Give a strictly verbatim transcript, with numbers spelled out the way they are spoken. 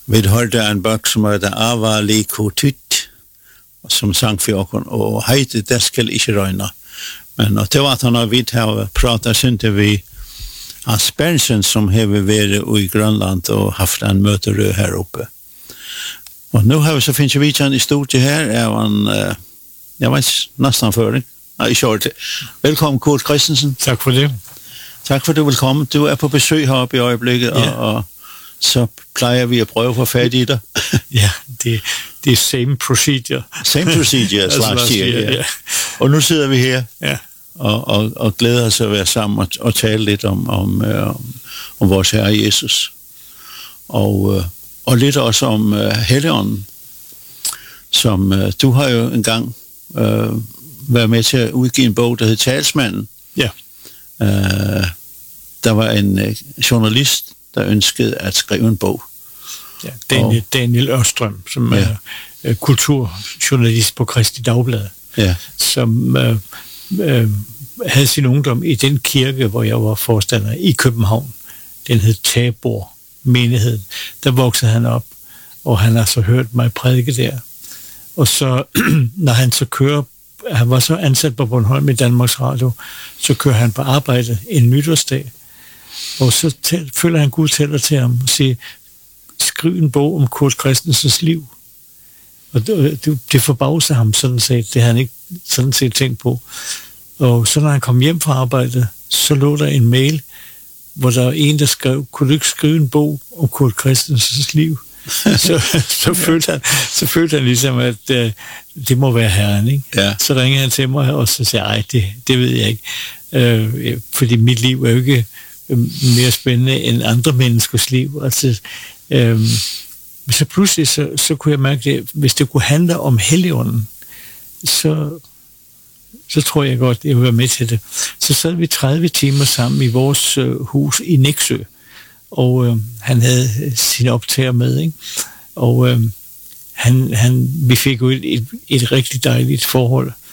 Vi holdt en bøk, som er der Ava Liko Tytt, som sang for oss, og heite Det skal ikke røyne. Men og til at han har vidt her pratet, synte vi Hans Berntsen, som har vært i Grønland og haft en møterød her oppe. Og nu har vi så finnes vi kjent i studiet her, er han, jeg vet nesten før, nei, kjørt. Velkommen, Kurt Christensen. Tak for det. Tak for at du vil komme. Du er på besøg heroppe i øjeblikket, ja. og, og så plejer vi at prøve at få fat i dig. Ja, det, det er same procedure. Same procedure, slags year, ja. ja. Og nu sidder vi her ja. og, og, og glæder os at være sammen og, og tale lidt om, om, øh, om, om vores Herre Jesus. Og, øh, og lidt også om øh, Helligånden, som øh, du har jo engang øh, været med til at udgive en bog, der hed Talsmanden. Ja. Øh, der var en øh, journalist, der ønskede at skrive en bog. Ja, Daniel, og, Daniel Ørstrøm, som ja. er øh, kulturjournalist på Kristi Dagblad, ja. som øh, øh, havde sin ungdom i den kirke, hvor jeg var forstander i København. Den hed Tabor menigheden. Der voksede han op, og han har så hørt mig prædike der. Og så, når han så kører, han var så ansat på Bornholm i Danmarks Radio, så kører han på arbejde en nytårsdag, og så tæ- føler han Gud tæller til ham og siger, skriv en bog om Kurt Christensens liv. Og det, det, det forbavser ham sådan set, det havde han ikke sådan set tænkt på. Og så når han kom hjem fra arbejdet, så lå der en mail, hvor der var en, der skrev, kunne du ikke skrive en bog om Kurt Christensens liv? så, så, følte han, så følte han ligesom, at uh, det må være Herren, ikke? Ja. Så ringede han til mig, og så sagde jeg, ej, det, det ved jeg ikke. Uh, fordi mit liv er jo ikke mere spændende end andre menneskers liv. Altså, um, så pludselig, så, så kunne jeg mærke, at hvis det kunne handle om Helligånden, så, så tror jeg godt, jeg vil være med til det. Så sad vi tredive timer sammen i vores uh, hus i Nexø, og øh, han havde sine optager med, ikke? Og øh, han, han, vi fik jo et, et, et rigtig dejligt forhold.